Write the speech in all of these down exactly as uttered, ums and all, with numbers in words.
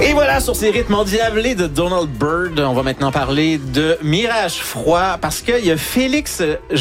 Et voilà, sur ces rythmes endiablés de Donald Byrd, on va maintenant parler de Mirage froid parce qu'il y a Félix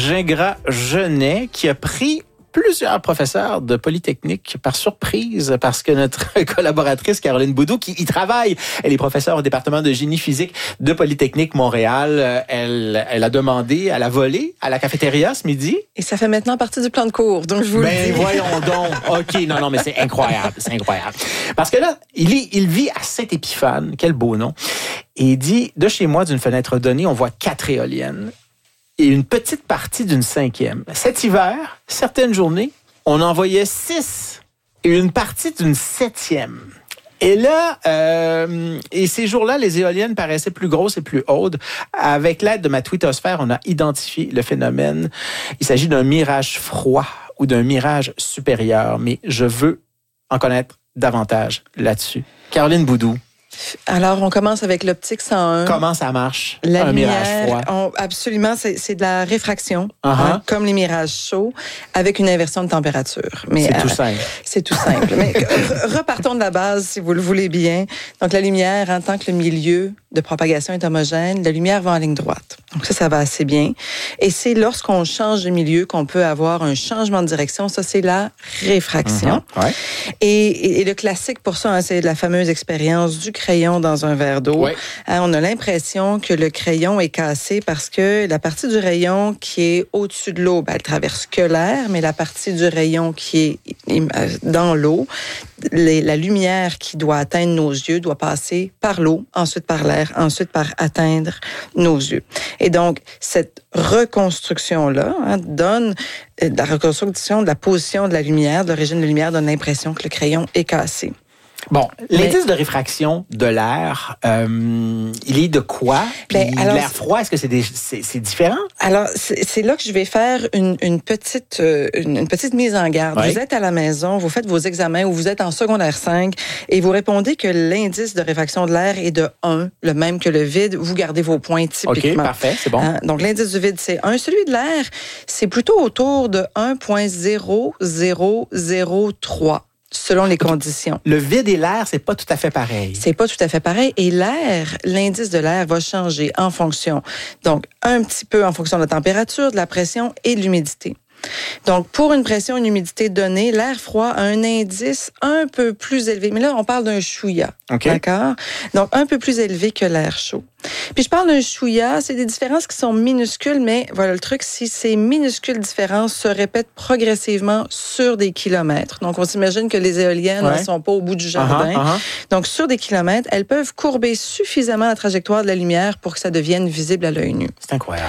Gingras-Genet qui a pris plusieurs professeurs de Polytechnique par surprise parce que notre collaboratrice Caroline Boudou, qui y travaille, elle est professeure au département de génie physique de Polytechnique Montréal. Elle, elle a demandé, elle a volé à la cafétéria ce midi. Et ça fait maintenant partie du plan de cours, donc je vous ben, le dis. voyons donc. OK, non, non, mais c'est incroyable, c'est incroyable. Parce que là, il, est, il vit à Saint-Épiphane, quel beau nom, et il dit, de chez moi, d'une fenêtre donnée, on voit quatre éoliennes et une petite partie d'une cinquième. Cet hiver, certaines journées, on en voyait six et une partie d'une septième. Et là, euh, et ces jours-là, les éoliennes paraissaient plus grosses et plus hautes. Avec l'aide de ma twittosphère, on a identifié le phénomène. Il s'agit d'un mirage froid ou d'un mirage supérieur, mais je veux en connaître davantage là-dessus. Caroline Boudou. Alors, on commence avec l'optique cent un. Comment ça marche, la un lumière, mirage froid? On, absolument, c'est, c'est de la réfraction, Uh-huh. hein, comme les mirages chauds, avec une inversion de température. Mais, C'est euh, tout simple. C'est tout simple. Mais re- repartons de la base, si vous le voulez bien. Donc, la lumière, en tant que le milieu de propagation est homogène, la lumière va en ligne droite. Donc, ça, ça va assez bien. Et c'est lorsqu'on change de milieu qu'on peut avoir un changement de direction. Ça, c'est la réfraction. Uh-huh. Ouais. Et, et, et le classique pour ça, hein, c'est la fameuse expérience du crayon dans un verre d'eau. Ouais. Hein, on a l'impression que le crayon est cassé parce que la partie du rayon qui est au-dessus de l'eau, ben, elle traverse que l'air, mais la partie du rayon qui est dans l'eau, les, la lumière qui doit atteindre nos yeux doit passer par l'eau, ensuite par l'air, ensuite par atteindre nos yeux. Et donc, cette reconstruction-là hein, donne, la reconstruction de la position de la lumière, de l'origine de la lumière, donne l'impression que le crayon est cassé. Bon, Mais- l'indice de réfraction de l'air, euh, il est de quoi? Puis Ben, alors, l'air froid, est-ce que c'est, des, c'est, c'est différent? Alors, c'est, c'est là que je vais faire une, une, petite, euh, une, une petite mise en garde. Oui. Vous êtes à la maison, vous faites vos examens ou vous êtes en secondaire cinq et vous répondez que l'indice de réfraction de l'air est de un, le même que le vide. Vous gardez vos points typiquement. OK, parfait, c'est bon. Hein? Donc, l'indice du vide, c'est un. Celui de l'air, c'est plutôt autour de un virgule zéro zéro zéro trois selon les conditions. Le vide et l'air, c'est pas tout à fait pareil. C'est pas tout à fait pareil. Et l'air, l'indice de l'air va changer en fonction, donc un petit peu en fonction de la température, de la pression et de l'humidité. Donc, pour une pression et une humidité donnée, l'air froid a un indice un peu plus élevé. Mais là, on parle d'un chouïa. OK. D'accord? Donc, un peu plus élevé que l'air chaud. Puis, je parle d'un chouïa, c'est des différences qui sont minuscules, mais voilà le truc, si ces minuscules différences se répètent progressivement sur des kilomètres. Donc, on s'imagine que les éoliennes Ouais. ne sont pas au bout du jardin. Uh-huh, uh-huh. Donc, sur des kilomètres, elles peuvent courber suffisamment la trajectoire de la lumière pour que ça devienne visible à l'œil nu. C'est incroyable.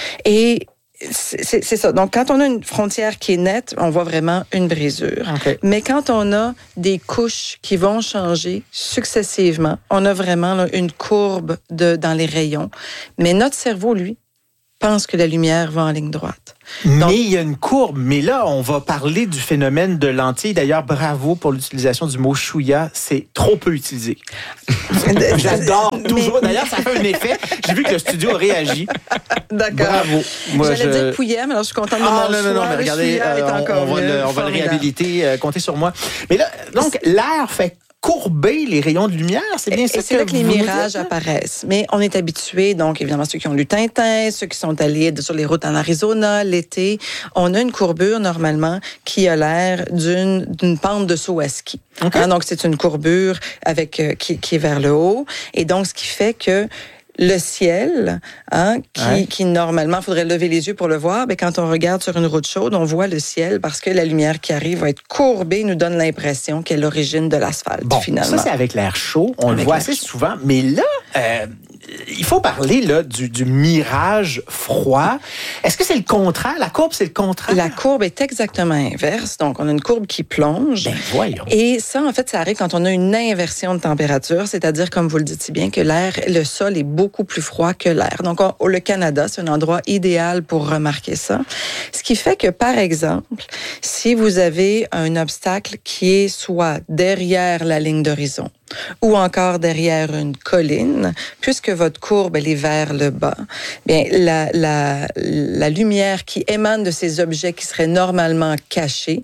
Et c'est, c'est, c'est ça. Donc, quand on a une frontière qui est nette, on voit vraiment une brisure. OK. Mais quand on a des couches qui vont changer successivement, on a vraiment là, une courbe de, dans les rayons. Mais notre cerveau, lui, pense que la lumière va en ligne droite. Donc- mais il y a une courbe. Mais là, on va parler du phénomène de lentille. D'ailleurs, bravo pour l'utilisation du mot chouïa. C'est trop peu utilisé. J'adore Mais- toujours. D'ailleurs, ça fait un effet. J'ai vu que le studio a réagi. D'accord. Bravo. Moi, J'allais je... dire pouillem, alors je suis contente de Ah mon non, non, non, choix. mais Le regardez, chouïa est euh, on, encore on va mieux. le, on va le Formidable. réhabiliter. Euh, comptez sur moi. Mais là, donc, l'air fait courber les rayons de lumière. C'est bien Et ça c'est là que les vous nous mirages dites, là? apparaissent. Mais on est habitué, donc évidemment ceux qui ont lu Tintin, ceux qui sont allés sur les routes en Arizona l'été, on a une courbure normalement qui a l'air d'une d'une pente de saut à ski. OK. Hein, donc c'est une courbure avec euh, qui, qui est vers le haut, et donc ce qui fait que le ciel, hein, qui, Ouais. qui normalement, il faudrait lever les yeux pour le voir, mais quand on regarde sur une route chaude, on voit le ciel parce que la lumière qui arrive va être courbée, nous donne l'impression qu'elle est l'origine de l'asphalte, Bon, finalement. ça, c'est avec l'air chaud. On Avec le voit l'air assez chaud. souvent. Mais là, euh, il faut parler là, du, du mirage froid. Est-ce que c'est le contraire? La courbe, c'est le contraire? La courbe est exactement inverse. Donc, on a une courbe qui plonge. Ben, voyons. Et ça, en fait, ça arrive quand on a une inversion de température, c'est-à-dire, comme vous le dites si bien, que l'air, le sol est beaucoup plus froid que l'air. Donc, on- le Canada, c'est un endroit idéal pour remarquer ça. Ce qui fait que, par exemple, si vous avez un obstacle qui est soit derrière la ligne d'horizon, ou encore derrière une colline, puisque votre courbe elle est vers le bas, bien la, la, la lumière qui émane de ces objets qui seraient normalement cachés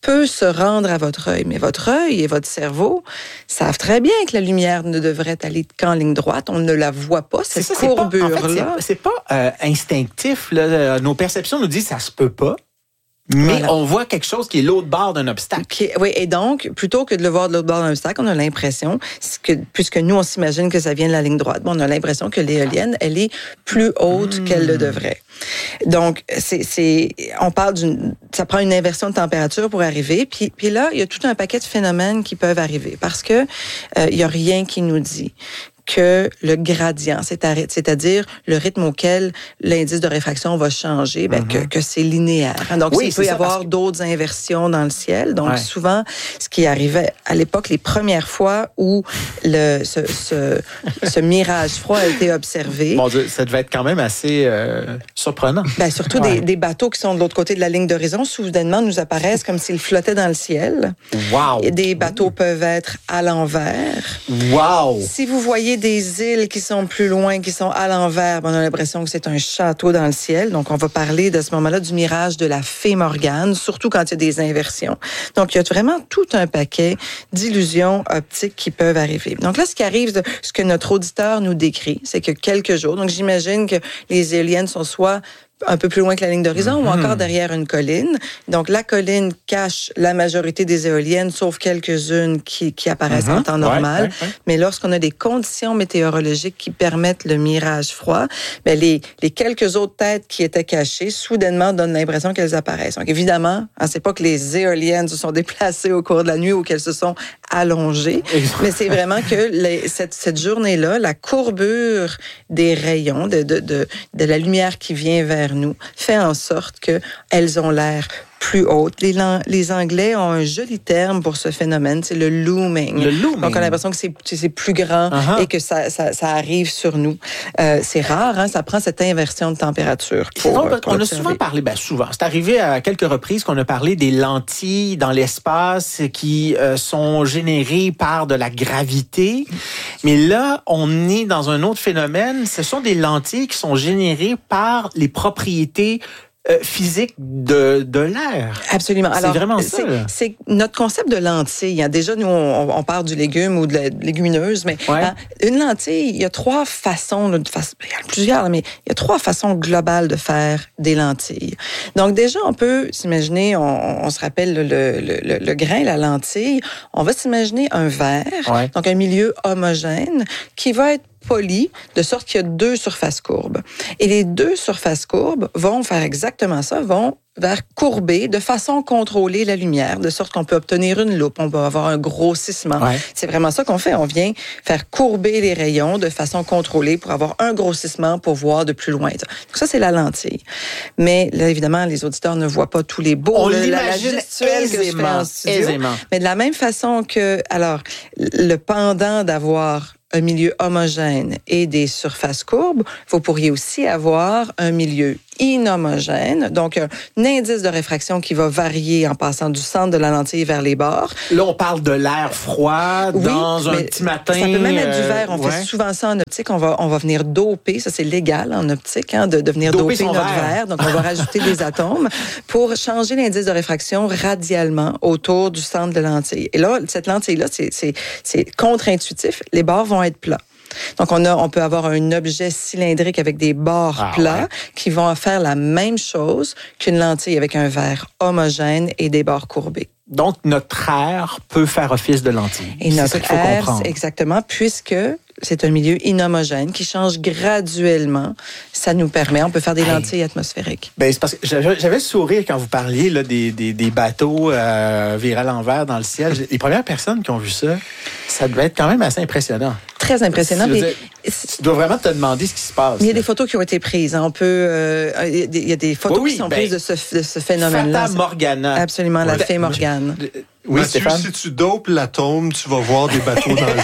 peut se rendre à votre œil. Mais votre œil et votre cerveau savent très bien que la lumière ne devrait aller qu'en ligne droite. On ne la voit pas, cette ça, courbure-là. C'est pas, en fait, c'est, c'est pas euh, instinctif. Là. Nos perceptions nous disent que ça se peut pas. Mais voilà. On voit quelque chose qui est l'autre bord d'un obstacle. Qui, oui, et donc, plutôt que de le voir de l'autre bord d'un obstacle, on a l'impression, que, puisque nous, on s'imagine que ça vient de la ligne droite, bon, on a l'impression que l'éolienne, elle est plus haute mmh. qu'elle le devrait. Donc, c'est, c'est, on parle d'une, ça prend une inversion de température pour arriver. Puis, puis là, il y a tout un paquet de phénomènes qui peuvent arriver parce que euh, il y a rien qui nous dit que le gradient, c'est-à-dire le rythme auquel l'indice de réfraction va changer, ben, mm-hmm. que, que c'est linéaire. Donc, oui, il peut y avoir que... d'autres inversions dans le ciel. Donc, ouais. souvent, ce qui arrivait à l'époque, les premières fois où le, ce, ce, ce mirage froid a été observé... Bon, ça devait être quand même assez euh, surprenant. Ben, surtout ouais. des, des bateaux qui sont de l'autre côté de la ligne d'horizon, soudainement, nous apparaissent comme s'ils flottaient dans le ciel. Wow! Et des bateaux mmh. peuvent être à l'envers. Wow! Si vous voyez des îles qui sont plus loin, qui sont à l'envers, on a l'impression que c'est un château dans le ciel. Donc, on va parler de ce moment-là du mirage de la fée Morgane, surtout quand il y a des inversions. Donc, il y a vraiment tout un paquet d'illusions optiques qui peuvent arriver. Donc là, ce qui arrive, ce que notre auditeur nous décrit, c'est que quelques jours, donc j'imagine que les éoliennes sont soit un peu plus loin que la ligne d'horizon mmh. ou encore derrière une colline. Donc, la colline cache la majorité des éoliennes, sauf quelques-unes qui, qui apparaissent mmh. en temps normal. Ouais, ouais, ouais. Mais lorsqu'on a des conditions météorologiques qui permettent le mirage froid, ben les, les quelques autres têtes qui étaient cachées, soudainement, donnent l'impression qu'elles apparaissent. Donc, évidemment, hein, c'est pas que les éoliennes se sont déplacées au cours de la nuit ou qu'elles se sont allongées, mais c'est vraiment que les, cette, cette journée-là, la courbure des rayons, de, de, de, de la lumière qui vient vers nous, fait en sorte qu'elles ont l'air plus hautes. Les, les Anglais ont un joli terme pour ce phénomène, c'est le looming. Le looming. Donc, on a l'impression que c'est, c'est plus grand uh-huh. et que ça, ça, ça arrive sur nous. Euh, c'est rare, hein, ça prend cette inversion de température. Pour, donc, pour on observer. a souvent parlé, ben souvent, c'est arrivé à quelques reprises qu'on a parlé des lentilles dans l'espace qui euh, sont générées par de la gravité. Mais là, on est dans un autre phénomène. Ce sont des lentilles qui sont générées par les propriétés Euh, physique de, de l'air. Absolument. C'est Alors, vraiment ça. C'est, c'est notre concept de lentille. Hein. Déjà, nous, on, on parle du légume ou de la légumineuse, mais ouais. hein, une lentille, il y a trois façons, de fa... il y en a plusieurs, mais il y a trois façons globales de faire des lentilles. Donc, déjà, on peut s'imaginer, on, on se rappelle le, le, le, le grain, la lentille, on va s'imaginer un verre, ouais. donc un milieu homogène qui va être poli, de sorte qu'il y a deux surfaces courbes. Et les deux surfaces courbes vont faire exactement ça, vont vers courber de façon contrôlée la lumière, de sorte qu'on peut obtenir une loupe, on peut avoir un grossissement. Ouais. C'est vraiment ça qu'on fait. On vient faire courber les rayons de façon contrôlée pour avoir un grossissement pour voir de plus loin. Donc ça, c'est la lentille. Mais là, évidemment, les auditeurs ne voient pas tous les beaux... On le, l'imagine la gestuelle que je fais en studio. Aisément. Mais de la même façon que... Alors, le pendant d'avoir un milieu homogène et des surfaces courbes, vous pourriez aussi avoir un milieu inhomogène, donc un indice de réfraction qui va varier en passant du centre de la lentille vers les bords. Là, on parle de l'air froid oui, dans un petit matin. Ça peut même être du verre. On euh, fait ouais. souvent ça en optique. On va, on va venir doper, ça c'est légal en optique, hein, de, de venir doper, doper notre verre. verre. Donc, on va rajouter des atomes pour changer l'indice de réfraction radialement autour du centre de la lentille. Et là, cette lentille-là, c'est, c'est, c'est contre-intuitif. Les bords vont être plats. Donc, on, a, on peut avoir un objet cylindrique avec des bords ah, plats ouais. qui vont faire la même chose qu'une lentille avec un verre homogène et des bords courbés. Donc, notre air peut faire office de lentille. Et c'est notre ça qu'il faut air, comprendre. exactement, puisque c'est un milieu inhomogène qui change graduellement. Ça nous permet, on peut faire des hey. lentilles atmosphériques. Ben, c'est parce que j'avais, j'avais le sourire quand vous parliez là, des, des, des bateaux euh, virés à l'envers dans le ciel. Les premières personnes qui ont vu ça, ça devait être quand même assez impressionnant. Très impressionnant. Tu, dire, tu dois vraiment te demander ce qui se passe. Il y a des photos qui ont été prises. On peut, euh, il y a des photos oui, qui sont ben, prises de ce, de ce phénomène-là. Fata Morgana. Absolument, ouais. la fée Morgane. Oui, Mathieu, Stéphane? Si tu dopes l'atome, tu vas voir des bateaux dans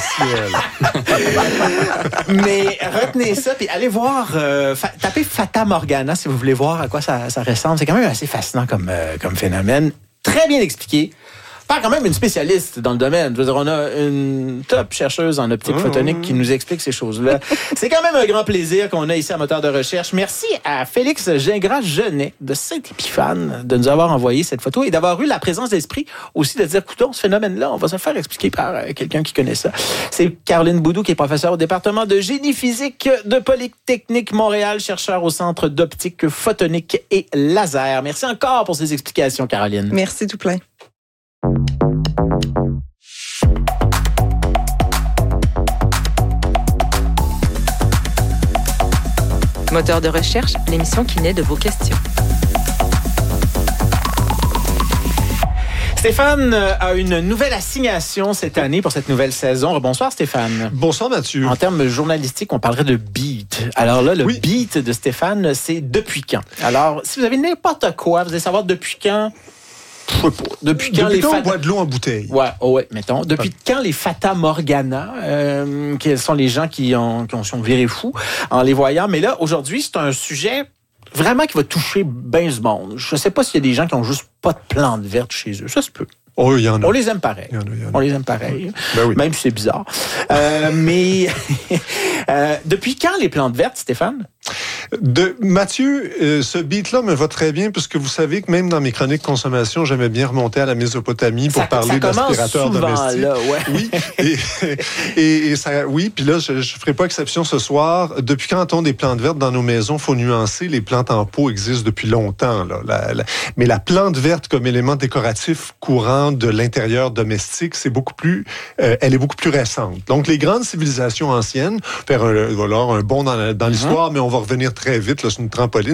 le ciel. Mais retenez ça, puis allez voir, euh, fa- tapez Fata Morgana si vous voulez voir à quoi ça, ça ressemble. C'est quand même assez fascinant comme, euh, comme phénomène. Très bien expliqué Pas quand même une spécialiste dans le domaine. Je veux dire, on a une top chercheuse en optique photonique mmh. qui nous explique ces choses-là. C'est quand même un grand plaisir qu'on a ici à Moteur de recherche. Merci à Félix Gingras-Genet de Saint-Épiphane de nous avoir envoyé cette photo et d'avoir eu la présence d'esprit aussi de dire, écoutons, ce phénomène-là, on va se faire expliquer par euh, quelqu'un qui connaît ça. C'est Caroline Boudou qui est professeure au département de génie physique de Polytechnique Montréal, chercheur au Centre d'optique photonique et laser. Merci encore pour ces explications, Caroline. Merci tout plein. Moteur de recherche, l'émission qui naît de vos questions. Stéphane a une nouvelle assignation cette année pour cette nouvelle saison. Bonsoir Stéphane. Bonsoir Mathieu. En termes journalistiques, on parlerait de beat. Alors là, le oui. beat de Stéphane, c'est depuis quand? Alors, si vous avez n'importe quoi, vous allez savoir depuis quand... Je sais pas. Depuis quand Depuis les quand fata... on boit de l'eau en bouteille? Ouais, oh ouais, mettons. Depuis ouais. quand les Fata Morgana, euh, quels sont les gens qui ont, qui ont sont virés fous en les voyant. Mais là, aujourd'hui, c'est un sujet vraiment qui va toucher bien ce monde. Je sais pas s'il y a des gens qui ont juste pas de plantes vertes chez eux. Ça se peut. Oh, il y en a. On les aime pareil. Il y en a, il y en a. On les aime pareil. Ben oui. Même si c'est bizarre. euh, mais euh, depuis quand les plantes vertes, Stéphane? De Mathieu, euh, ce beat-là me va très bien parce que vous savez que même dans mes chroniques consommation, j'aimais bien remonter à la Mésopotamie pour ça, parler ça d'aspirateurs domestiques. Là, ouais. Oui, et, et, et ça, oui, puis là, je ne ferai pas exception ce soir. Depuis quand on a des plantes vertes dans nos maisons, faut nuancer. Les plantes en pot existent depuis longtemps. Là. La, la, mais la plante verte comme élément décoratif courant de l'intérieur domestique, c'est beaucoup plus, euh, elle est beaucoup plus récente. Donc, les grandes civilisations anciennes, faire un, voilà, un bond dans, dans l'histoire, mm-hmm. mais on va revenir très vite, là, c'est une trampoline.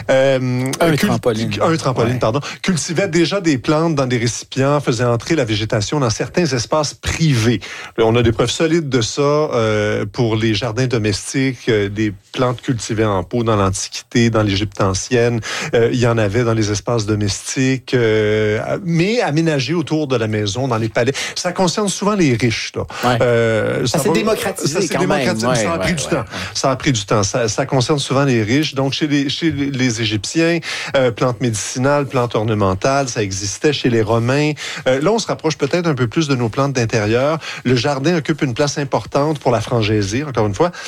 Euh, un cul- trampoline. Un trampoline, ouais. pardon. Cultivaient déjà des plantes dans des récipients, faisaient entrer la végétation dans certains espaces privés. On a des preuves solides de ça euh, pour les jardins domestiques, euh, des plantes cultivées en pot dans l'Antiquité, dans l'Égypte ancienne. Euh, il y en avait dans les espaces domestiques, euh, mais aménagés autour de la maison, dans les palais. Ça concerne souvent les riches. Là. Ouais. Euh, ça, ça s'est démocratisé ça s'est quand démocratisé, même. Ça a ouais, pris ouais, du ouais, temps. Ouais. Ça a pris du temps. Ça, ça concerne souvent les riches. Donc, chez les, chez les Égyptiens, euh, plantes médicinales, plantes ornementales, ça existait chez les Romains. Euh, là, on se rapproche peut-être un peu plus de nos plantes d'intérieur. Le jardin occupe une place importante pour la frangésie, encore une fois.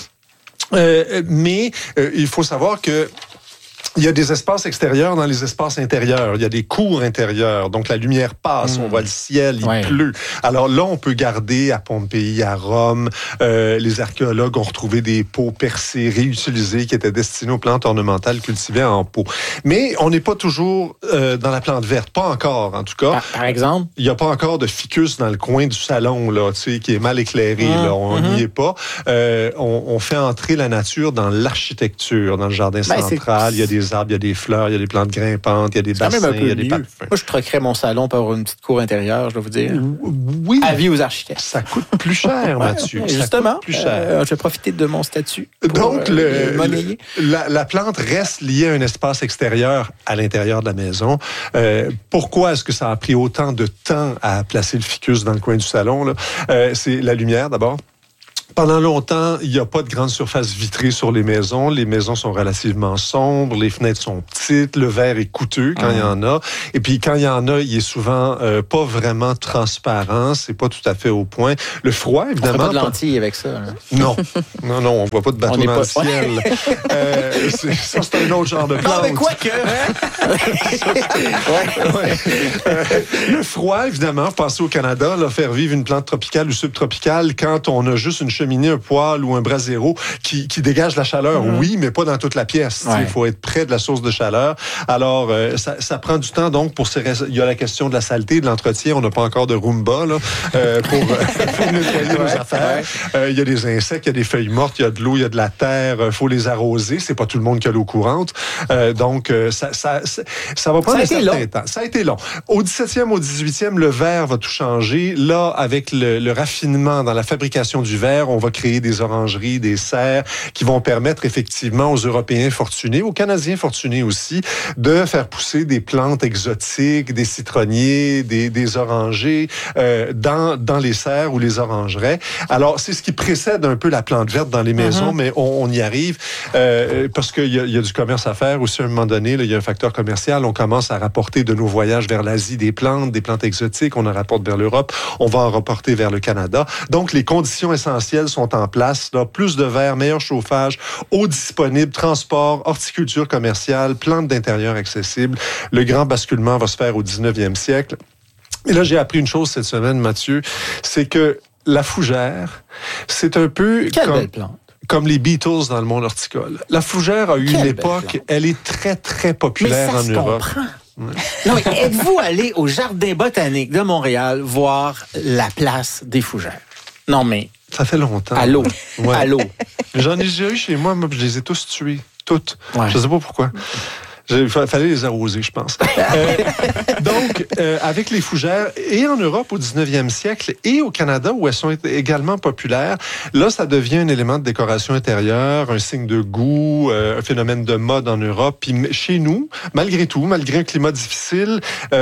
Euh, mais euh, il faut savoir que il y a des espaces extérieurs dans les espaces intérieurs. Il y a des cours intérieurs. Donc, la lumière passe. Mmh. On voit le ciel, il ouais. pleut. Alors là, on peut garder à Pompéi, à Rome, euh, les archéologues ont retrouvé des pots percés, réutilisés, qui étaient destinés aux plantes ornementales cultivées en pot. Mais on n'est pas toujours euh, dans la plante verte. Pas encore, en tout cas. Par, par exemple? Il n'y a pas encore de ficus dans le coin du salon, là, tu sais, qui est mal éclairé. Mmh. Là. On n'y mmh. est pas. Euh, on, on fait entrer la nature dans l'architecture, dans le jardin ben, central. C'est... Il y a des arbres, il y a des fleurs, il y a des plantes grimpantes, il y a des bassins, il y a des parfums. Moi, je troquerais mon salon pour une petite cour intérieure, je dois vous dire. Oui. Avis aux architectes. Ça coûte plus cher, Mathieu. Ça Justement, plus cher. Euh, je vais profiter de mon statut pour Donc, euh, le, monnayer. Le, la, la plante reste liée à un espace extérieur à l'intérieur de la maison. Euh, pourquoi est-ce que ça a pris autant de temps à placer le ficus dans le coin du salon? Là? Euh, c'est la lumière, d'abord. Pendant longtemps, il n'y a pas de grande surface vitrée sur les maisons. Les maisons sont relativement sombres, les fenêtres sont petites, le verre est coûteux quand mmh. il y en a. Et puis quand il y en a, il est souvent euh, pas vraiment transparent, c'est pas tout à fait au point. Le froid, évidemment. On fait pas de lentilles avec ça. Hein? Non, non, non, on voit pas de bateau dans pas... le ciel. euh, c'est, ça, c'est un autre genre de plante. Non, mais quoi que... ouais, ouais. Euh, le froid, évidemment, pensez au Canada, là, faire vivre une plante tropicale ou subtropicale quand on a juste une cheminée, un poêle ou un brasero qui, qui dégage la chaleur, mmh. oui, mais pas dans toute la pièce. Il ouais. faut être près de la source de chaleur. Alors, euh, ça, ça prend du temps, donc, pour ces... Il y a la question de la saleté, de l'entretien. On n'a pas encore de Roomba, là, euh, pour, pour nettoyer ouais. nos affaires. Il ouais. euh, y a des insectes, il y a des feuilles mortes, il y a de l'eau, il y a de la terre. Il faut les arroser. C'est pas tout le monde qui a l'eau courante. Euh, donc, euh, ça, ça, ça, ça va prendre ça un certain long. temps. Ça a été long. Au dix-septième, au dix-huitième, le verre va tout changer. Là, avec le, le raffinement dans la fabrication du verre, on va créer des orangeries, des serres qui vont permettre effectivement aux Européens fortunés, aux Canadiens fortunés aussi, de faire pousser des plantes exotiques, des citronniers, des, des orangers euh, dans, dans les serres ou les orangerais. Alors, c'est ce qui précède un peu la plante verte dans les maisons, mm-hmm. mais on, on y arrive euh, parce qu'il y a, il y a du commerce à faire aussi à un moment donné. Là, il y a un facteur commercial. On commence à rapporter de nos voyages vers l'Asie des plantes, des plantes exotiques. On en rapporte vers l'Europe. On va en rapporter vers le Canada. Donc, les conditions essentielles sont en place. Là, plus de verre, meilleur chauffage, eau disponible, transport, horticulture commerciale, plantes d'intérieur accessibles. Le grand basculement va se faire au dix-neuvième siècle. Et là, j'ai appris une chose cette semaine, Mathieu, c'est que la fougère, c'est un peu Quelle comme, belle plante. comme les Beatles dans le monde horticole. La fougère a eu Quelle une époque, elle est très, très populaire mais ça en se Europe. comprend. Ouais. Non, mais êtes-vous allé au Jardin botanique de Montréal voir la place des fougères? Non, mais... Ça fait longtemps. Allô? Ouais. Allô? J'en ai déjà eu chez moi, moi, je les ai tous tués. Toutes. Ouais. Je ne sais pas pourquoi. Il fallait les arroser, je pense. euh, donc, euh, avec les fougères, et en Europe au dix-neuvième siècle, et au Canada, où elles sont également populaires, là, ça devient un élément de décoration intérieure, un signe de goût, euh, un phénomène de mode en Europe. Puis chez nous, malgré tout, malgré un climat difficile,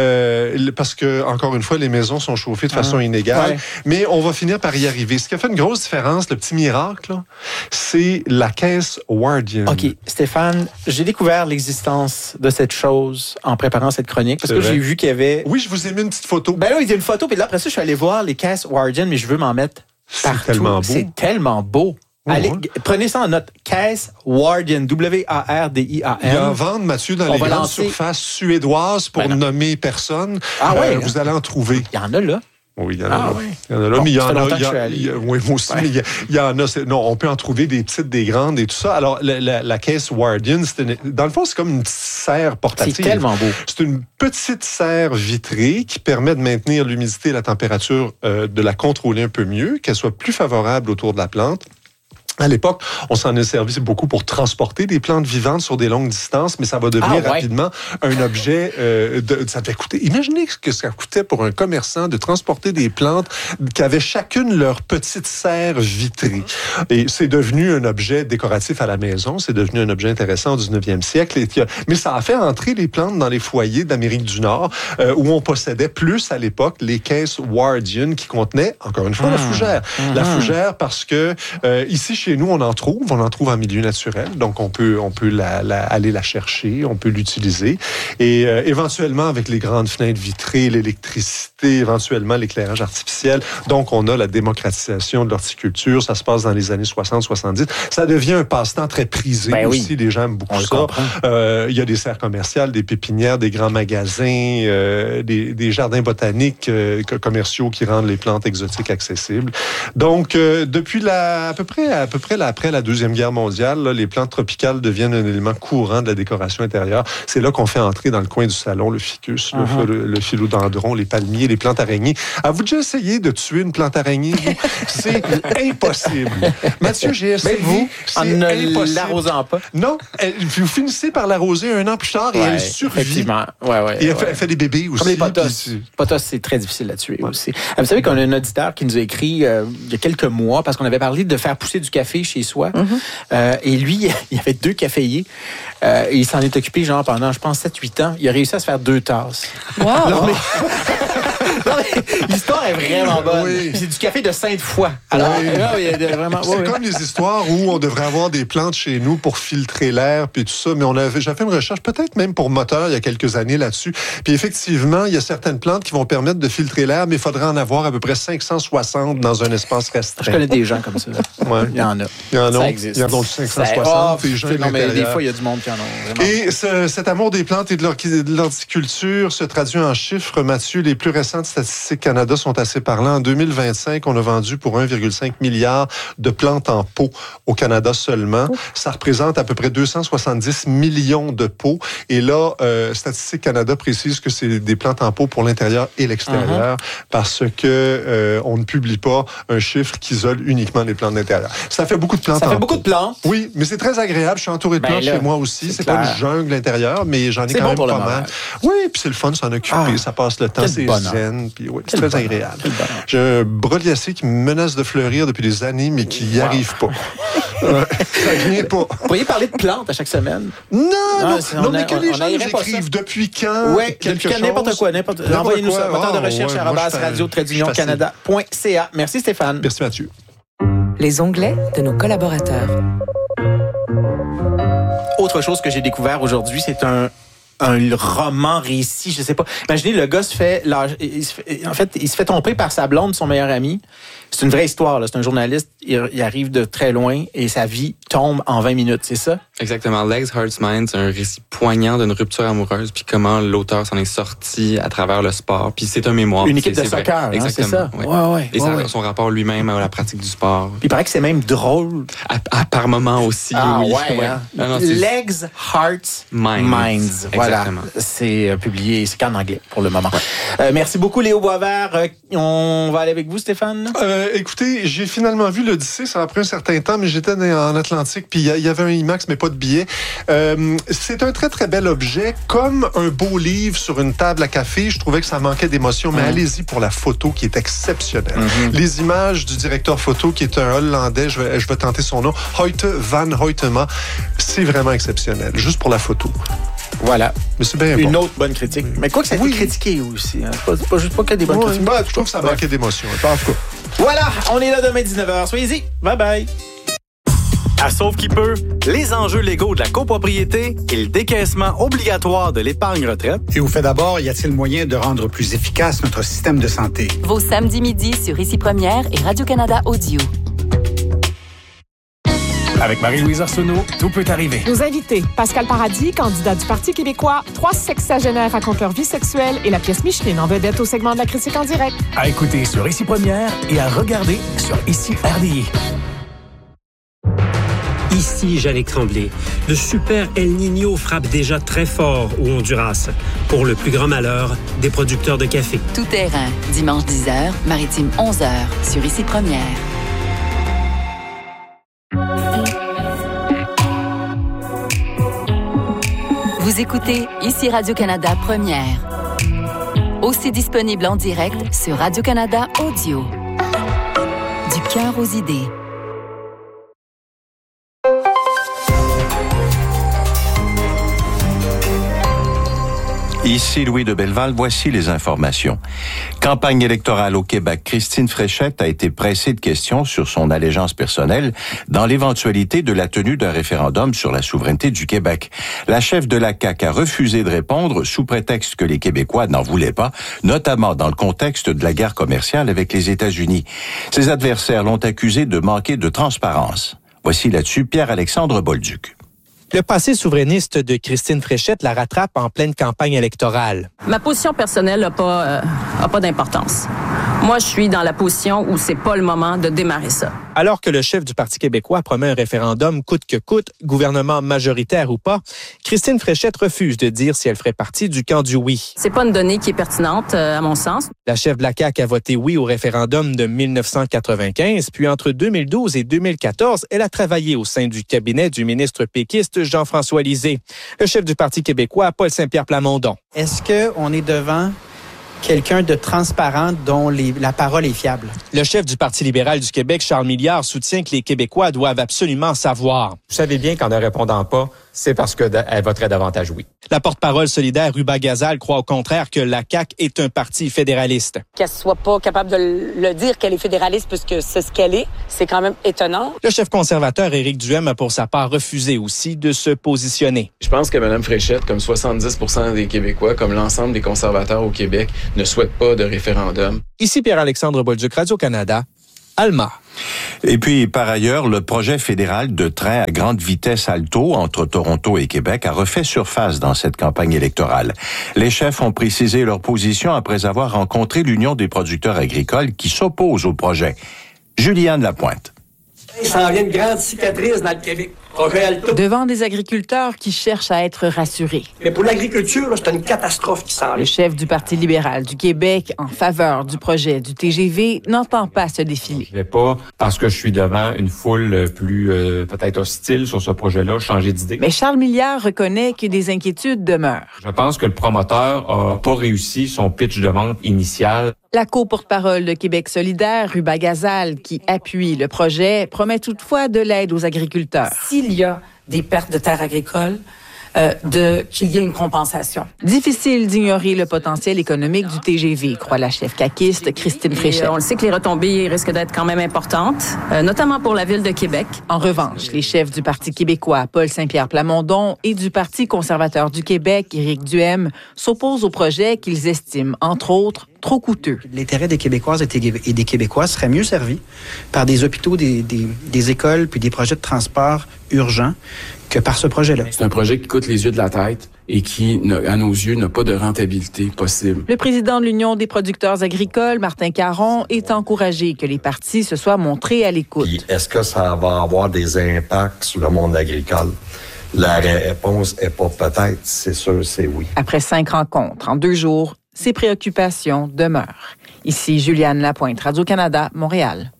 euh, parce que, encore une fois, les maisons sont chauffées de façon ah, inégale, ouais. mais on va finir par y arriver. Ce qui a fait une grosse différence, le petit miracle, là, c'est la caisse Wardian. OK, Stéphane, j'ai découvert l'existence de cette chose en préparant cette chronique parce c'est que vrai. j'ai vu qu'il y avait... Oui, je vous ai mis une petite photo. Ben là, il y a une photo, puis là, après ça, je suis allé voir les caisses Wardian, mais je veux m'en mettre partout. C'est tellement beau. C'est tellement beau. Oh, Allez, ouais. Prenez ça en note. Caisse Wardian, W A R D I A N. Il y en vend, Mathieu, dans On les va grandes lancer... surfaces suédoises pour ben nommer personne. Ah ouais, euh, hein? vous allez en trouver. Il y en a là. Oui, il y en a Ah là. ouais. Il y en a là, Bon, mais il y ça en fait a. longtemps Il y que je suis a, allé. il y a, oui, moi aussi, Ouais. mais il y, a, il y en a. C'est, non, on peut en trouver des petites, des grandes et tout ça. Alors, la, la, la caisse Wardian, c'est une, dans le fond, c'est comme une petite serre portative. C'est tellement beau. C'est une petite serre vitrée qui permet de maintenir l'humidité et la température, euh, de la contrôler un peu mieux, qu'elle soit plus favorable autour de la plante. À l'époque, on s'en est servi beaucoup pour transporter des plantes vivantes sur des longues distances, mais ça va devenir ah, ouais. rapidement un objet. Euh, de, ça devait coûter. Imaginez ce que ça coûtait pour un commerçant de transporter des plantes qui avaient chacune leur petite serre vitrée. Et c'est devenu un objet décoratif à la maison. C'est devenu un objet intéressant au dix-neuvième siècle. Et, mais ça a fait entrer les plantes dans les foyers d'Amérique du Nord, euh, où on possédait plus à l'époque les caisses Wardian qui contenaient, encore une fois, mmh. la fougère. Mmh. La fougère parce que euh, ici, chez nous, on en trouve, on en trouve en milieu naturel, donc on peut, on peut la, la, aller la chercher, on peut l'utiliser. Et euh, éventuellement, avec les grandes fenêtres vitrées, l'électricité, éventuellement l'éclairage artificiel, donc on a la démocratisation de l'horticulture, ça se passe dans les années soixante soixante-dix. Ça devient un passe-temps très prisé ben aussi, oui. Les gens aiment beaucoup on ça. Euh, il y a des serres commerciales, des pépinières, des grands magasins, euh, des, des jardins botaniques euh, commerciaux qui rendent les plantes exotiques accessibles. Donc, euh, depuis la, à peu près, à peu près là, après la Deuxième Guerre mondiale, là, les plantes tropicales deviennent un élément courant de la décoration intérieure. C'est là qu'on fait entrer dans le coin du salon le ficus, uh-huh. le, le philodendron, les palmiers, les plantes araignées. Avez-vous déjà essayé de tuer une plante araignée? C'est impossible. Mathieu, j'ai essayé. Mais vous, c'est en ne impossible. l'arrosant pas? Non, elle, vous finissez par l'arroser un an plus tard et ouais, elle survit. Effectivement. Ouais, ouais, et elle, ouais. Fait, elle fait des bébés aussi. Comme les potos. Puis... Potos, c'est très difficile à tuer ouais. aussi. Vous savez qu'on a un auditeur qui nous a écrit euh, il y a quelques mois parce qu'on avait parlé de faire pousser du café chez soi. Mm-hmm. Euh, et lui, il y avait deux caféiers. Euh, et il s'en est occupé genre pendant, je pense, sept huit ans. Il a réussi à se faire deux tasses. Wow! Non, mais... non, mais l'histoire est vraiment bonne. Oui. C'est du café de Sainte-Foy. Alors, oui. là, il y a vraiment... C'est oui, comme oui. les histoires où on devrait avoir des plantes chez nous pour filtrer l'air puis tout ça. Mais on avait, j'ai fait une recherche, peut-être même pour moteur, il y a quelques années là-dessus. Puis effectivement, il y a certaines plantes qui vont permettre de filtrer l'air, mais il faudrait en avoir à peu près cinq cent soixante dans un espace restreint. Je connais des gens comme ça. Ouais. Il y en a. Il y en a. Ça existe. Il y en a cinq cent soixante. Oh, des gens non, mais des fois, il y a du monde qui en ont. Vraiment. Et ce, cet amour des plantes et de l'horticulture se traduit en chiffres. Mathieu, les plus récentes statistiques Canada sont assez parlants. En deux mille vingt-cinq, on a vendu pour un virgule cinq milliard de plantes en pot au Canada seulement. Oh. Ça représente à peu près deux cent soixante-dix millions de pots. Et là, euh, Statistique Canada précise que c'est des plantes en pot pour l'intérieur et l'extérieur uh-huh. parce que euh, on ne publie pas un chiffre qui isole uniquement les plantes d'intérieur. Ça fait beaucoup de plantes Ça en fait pot. beaucoup de plantes. Oui, mais c'est très agréable. Je suis entouré de plantes ben là, chez moi aussi. C'est, c'est pas une jungle intérieure, mais j'en ai c'est quand bon même pas mal. Oui, puis c'est le fun de s'en occuper. Ah, ça passe le temps, c'est zen. graines. Puis oui, c'est très agréable. J'ai un broliacé qui me menace de fleurir depuis des années, mais qui n'y wow. arrive pas. Ouais, ça vient pas. Vous pourriez parler de plantes à chaque semaine? Non, non, non, non a, mais que on, les on gens nous écrivent depuis quand? Oui, depuis quand, n'importe quoi. N'importe, n'importe envoyez-nous ça. Moteur de recherche à arobase radio trait d'union canada point c a. Merci Stéphane. Merci Mathieu. Les onglets de nos collaborateurs. Autre chose que j'ai découvert aujourd'hui, c'est un un roman récit, je sais pas. Imaginez, le gars se fait, il se fait, en fait, il se fait tromper par sa blonde, son meilleur ami. C'est une vraie histoire, là. C'est un journaliste, il, il arrive de très loin et sa vie tombe en vingt minutes, c'est ça? Exactement. Legs, Hearts, Minds, c'est un récit poignant d'une rupture amoureuse, puis comment l'auteur s'en est sorti à travers le sport. Puis c'est un mémoire. Une équipe c'est, de c'est soccer, hein, exactement, c'est ça? Ouais. Ouais, ouais, et ouais, ça, ouais. son rapport lui-même à la pratique du sport. Puis il paraît que c'est même drôle. À, à par moments aussi, ah, oui. Ouais, ouais. hein? Non, non, Legs, Hearts, Minds. Minds. Voilà. Exactement. C'est euh, publié, c'est qu'en anglais pour le moment. Ouais. Euh, merci beaucoup Léo Boisvert. Euh, on va aller avec vous, Stéphane? Euh, écoutez, j'ai finalement vu l'Odyssée, ça a pris un certain temps, mais j'étais en Atlantique, puis il y avait un IMAX, mais pas de billet. Euh, c'est un très, très bel objet, comme un beau livre sur une table à café. Je trouvais que ça manquait d'émotion, mais mmh. allez-y pour la photo qui est exceptionnelle. Mmh. Les images du directeur photo, qui est un Hollandais, je vais, je vais tenter son nom, Hoyte van Hoytema, c'est vraiment exceptionnel, juste pour la photo. Voilà. Mais c'est bien Une bon. autre bonne critique. Mais quoi que ça a oui. été critiqué aussi. Hein. C'est pas, pas juste pas que des bonnes ouais, critiques. Bah, je trouve que ça manquait d'émotion. En tout cas. Voilà, on est là demain dix-neuf heures. Soyez-y. Bye bye. À Sauve qui peut, les enjeux légaux de la copropriété et le décaissement obligatoire de l'épargne retraite. Et au fait d'abord, y a-t-il moyen de rendre plus efficace notre système de santé? Vos samedis midi sur Ici Première et Radio-Canada Audio. Avec Marie-Louise Arsenault, tout peut arriver. Nos invités, Pascal Paradis, candidat du Parti québécois, trois sexagénaires racontent leur vie sexuelle et la pièce Micheline en vedette au segment de la critique en direct. À écouter sur Ici Première et à regarder sur Ici R D I. Ici Jannick Tremblay. Le super El Niño frappe déjà très fort au Honduras, pour le plus grand malheur des producteurs de café. Tout terrain, dimanche dix heures, maritime onze heures, sur Ici Première. Vous écoutez Ici Radio-Canada Première. Aussi disponible en direct sur Radio-Canada Audio. Du cœur aux idées. Ici Louis de Belleval, voici les informations. Campagne électorale au Québec, Christine Fréchette a été pressée de questions sur son allégeance personnelle dans l'éventualité de la tenue d'un référendum sur la souveraineté du Québec. La chef de la C A Q a refusé de répondre sous prétexte que les Québécois n'en voulaient pas, notamment dans le contexte de la guerre commerciale avec les États-Unis. Ses adversaires l'ont accusée de manquer de transparence. Voici là-dessus Pierre-Alexandre Bolduc. Le passé souverainiste de Christine Fréchette la rattrape en pleine campagne électorale. Ma position personnelle n'a pas, euh, a pas d'importance. Moi, je suis dans la position où c'est pas le moment de démarrer ça. Alors que le chef du Parti québécois promet un référendum coûte que coûte, gouvernement majoritaire ou pas, Christine Fréchette refuse de dire si elle ferait partie du camp du oui. C'est pas une donnée qui est pertinente, euh, à mon sens. La chef de la C A Q a voté oui au référendum de dix-neuf cent quatre-vingt-quinze, puis entre deux mille douze et deux mille quatorze, elle a travaillé au sein du cabinet du ministre péquiste Jean-François Lisée. Le chef du Parti québécois, Paul Saint-Pierre Plamondon. Est-ce qu'on est devant quelqu'un de transparent dont les, la parole est fiable? Le chef du Parti libéral du Québec, Charles Milliard, soutient que les Québécois doivent absolument savoir. Vous savez bien qu'en ne répondant pas, c'est parce qu'elle voterait davantage oui. La porte-parole solidaire Ruba Gazal croit au contraire que la C A Q est un parti fédéraliste. Qu'elle soit pas capable de le dire qu'elle est fédéraliste puisque c'est ce qu'elle est, c'est quand même étonnant. Le chef conservateur Éric Duhem a pour sa part refusé aussi de se positionner. Je pense que Mme Fréchette, comme soixante-dix pour cent des Québécois, comme l'ensemble des conservateurs au Québec, ne souhaitent pas de référendum. Ici Pierre-Alexandre Bolduc, Radio-Canada, Alma. Et puis, par ailleurs, le projet fédéral de train à grande vitesse Alto entre Toronto et Québec a refait surface dans cette campagne électorale. Les chefs ont précisé leur position après avoir rencontré l'Union des producteurs agricoles qui s'oppose au projet. Juliane Lapointe. Ça en vient une grande cicatrice dans le Québec. Devant des agriculteurs qui cherchent à être rassurés. Mais pour l'agriculture, là, c'est une catastrophe qui s'en Le chef du Parti libéral du Québec, en faveur du projet du T G V, n'entend pas se défiler. Je vais pas, parce que je suis devant une foule plus euh, peut-être hostile sur ce projet-là, changer d'idée. Mais Charles Milliard reconnaît que des inquiétudes demeurent. Je pense que le promoteur a pas réussi son pitch de vente initial. La co-porte-parole de Québec solidaire, Ruba Gazal, qui appuie le projet, promet toutefois de l'aide aux agriculteurs. S'il y a des pertes de terres agricoles, euh, de, qu'il y ait une compensation. Difficile d'ignorer le potentiel économique du T G V, croit la chef caquiste Christine Fréchette. On le sait que les retombées risquent d'être quand même importantes, euh, notamment pour la ville de Québec. En revanche, les chefs du Parti québécois, Paul Saint-Pierre Plamondon, et du Parti conservateur du Québec, Éric Duhem, s'opposent au projet qu'ils estiment, entre autres, trop coûteux. L'intérêt des Québécoises et des Québécois serait mieux servi par des hôpitaux, des, des, des écoles, puis des projets de transport urgents que par ce projet-là. C'est un projet qui coûte les yeux de la tête et qui, à nos yeux, n'a pas de rentabilité possible. Le président de l'Union des producteurs agricoles, Martin Caron, est encouragé que les partis se soient montrés à l'écoute. Puis est-ce que ça va avoir des impacts sur le monde agricole? La réponse est pas peut-être, c'est sûr, c'est oui. Après cinq rencontres en deux jours, ses préoccupations demeurent. Ici Juliane Lapointe, Radio-Canada, Montréal.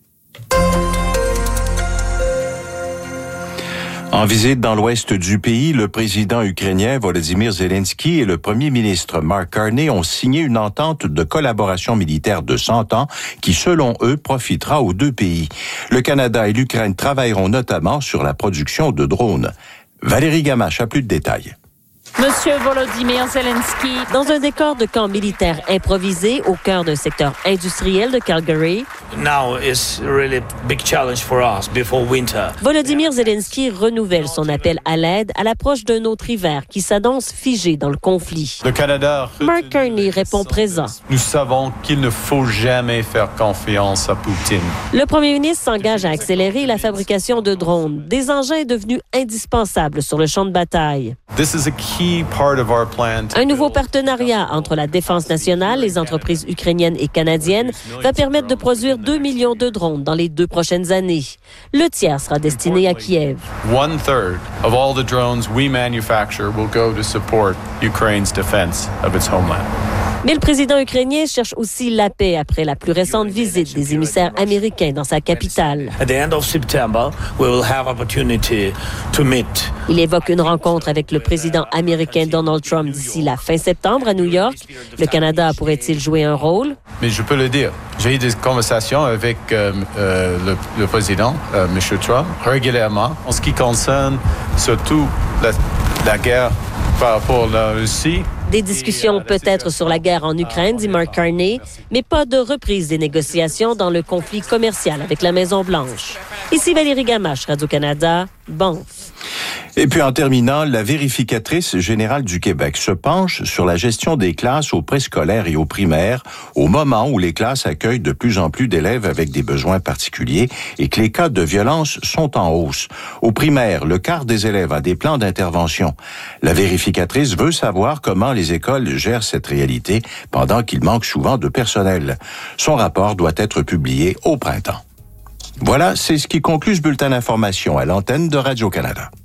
En visite dans l'ouest du pays, le président ukrainien Volodymyr Zelensky et le premier ministre Mark Carney ont signé une entente de collaboration militaire de cent ans qui, selon eux, profitera aux deux pays. Le Canada et l'Ukraine travailleront notamment sur la production de drones. Valérie Gamache a plus de détails. Monsieur Volodymyr Zelensky, dans un décor de camp militaire improvisé au cœur d'un secteur industriel de Calgary. Now is really a big challenge for us before winter. Volodymyr Zelensky renouvelle son appel à l'aide à l'approche d'un autre hiver qui s'annonce figé dans le conflit. Le Canada. Mark Carney répond présent. Nous savons qu'il ne faut jamais faire confiance à Poutine. Le premier ministre s'engage à accélérer la fabrication de drones, des engins devenus indispensables sur le champ de bataille. This is a key part of our plan. Un nouveau partenariat entre la Défense nationale, les entreprises ukrainiennes et canadiennes va permettre de produire deux millions de drones dans les deux prochaines années. Le tiers sera destiné à Kiev. One third of all the drones we manufacture will go to support Ukraine's defense of its homeland. Mais le président ukrainien cherche aussi la paix après la plus récente visite des émissaires américains dans sa capitale. At the end of September, we will have opportunity to meet. Il évoque une rencontre avec le président américain Donald Trump d'ici la fin septembre à New York. Le Canada pourrait-il jouer un rôle? Mais je peux le dire. J'ai eu des conversations avec euh, euh, le, le président, euh, M. Trump, régulièrement, en ce qui concerne surtout la, la guerre par rapport à la Russie. Des discussions peut-être sur la guerre en Ukraine, dit Mark Carney, mais pas de reprise des négociations dans le conflit commercial avec la Maison-Blanche. Ici Valérie Gamache, Radio-Canada, Banff. Et puis en terminant, la vérificatrice générale du Québec se penche sur la gestion des classes au préscolaire et au primaire au moment où les classes accueillent de plus en plus d'élèves avec des besoins particuliers et que les cas de violence sont en hausse. Au primaire, le quart des élèves a des plans d'intervention. La vérificatrice veut savoir comment les écoles gèrent cette réalité pendant qu'il manque souvent de personnel. Son rapport doit être publié au printemps. Voilà, c'est ce qui conclut ce bulletin d'information à l'antenne de Radio-Canada.